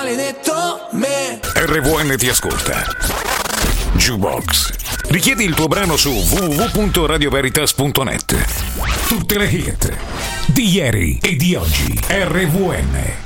maledetto me. RVN ti ascolta. Jukebox. Richiedi il tuo brano su www.radioveritas.net. Tutte le hit di ieri e di oggi. RVN.